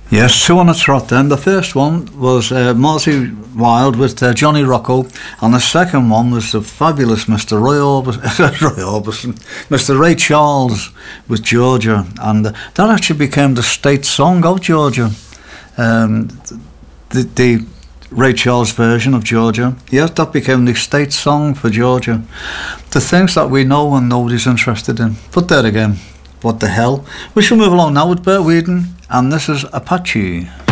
Yes, two on a trot then. The first one was Marty Wilde with Johnny Rocco, and the second one was the fabulous Mr. Roy Orbison, Mr. Ray Charles with Georgia, and that actually became the state song of Georgia. The Ray Charles version of Georgia, yes, that became the state song for Georgia. The things that we know and nobody's interested in. But there again, what the hell? We shall move along now with Bert Weedon, and this is Apache.